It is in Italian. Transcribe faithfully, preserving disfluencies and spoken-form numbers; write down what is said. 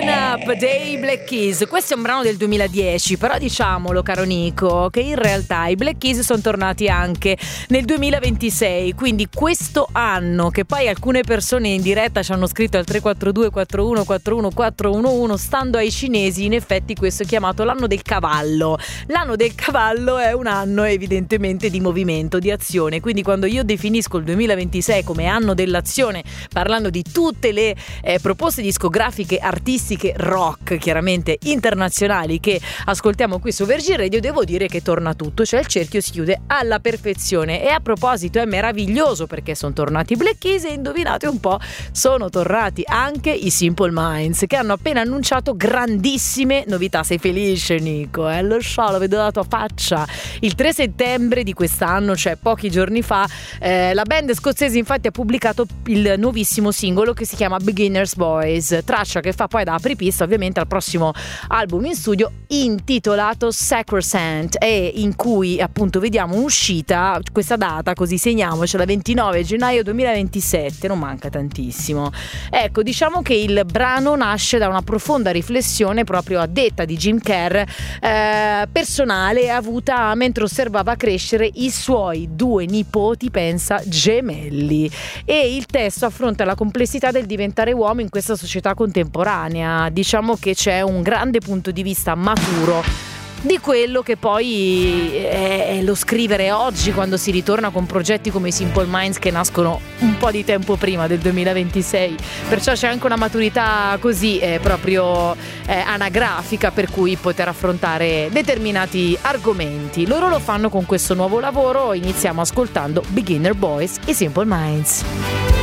Up dei Black Keys. Questo è un brano del duemiladieci, però diciamolo, caro Nico, che in realtà i Black Keys sono tornati anche nel duemilaventisei, quindi questo anno, che poi alcune persone in diretta ci hanno scritto al tre quattro due quattro uno quattro uno quattro uno uno, stando ai cinesi, in effetti questo è chiamato l'anno del cavallo. L'anno del cavallo è un anno evidentemente di movimento, di azione, quindi quando io definisco il duemilaventisei come anno dell'azione, parlando di tutte le eh, proposte discografiche, artistiche, rock, chiaramente internazionali, che ascoltiamo qui su Virgin Radio, devo dire che torna tutto, cioè il cerchio si chiude alla perfezione. E a proposito, è meraviglioso perché sono tornati i Black Keys e indovinate un po', sono tornati anche i Simple Minds, che hanno appena annunciato grandissime novità. Sei felice, Nico? Eh? Lo so, lo vedo dalla tua faccia. Il tre settembre di quest'anno, cioè pochi giorni fa, eh, la band scozzese infatti ha pubblicato il nuovissimo singolo che si chiama Beginner's Boys, traccia che fa poi da apripista ovviamente al prossimo album in studio intitolato Sacrosanct, e in cui appunto vediamo un'uscita, questa data così segniamocela, ventinove gennaio duemilaventisette, non manca tantissimo. Ecco, diciamo che il brano nasce da una profonda riflessione, proprio a detta di Jim Kerr, eh, personale, avuta mentre osservava crescere i suoi due nipoti, pensa, gemelli, e il testo affronta la complessità del diventare uomo in questa società contemporanea. Diciamo che c'è un grande punto di vista maturo di quello che poi è lo scrivere oggi, quando si ritorna con progetti come i Simple Minds che nascono un po' di tempo prima del duemilaventisei, perciò c'è anche una maturità così eh, proprio eh, anagrafica per cui poter affrontare determinati argomenti. Loro lo fanno con questo nuovo lavoro, iniziamo ascoltando Beginner Boys e Simple Minds.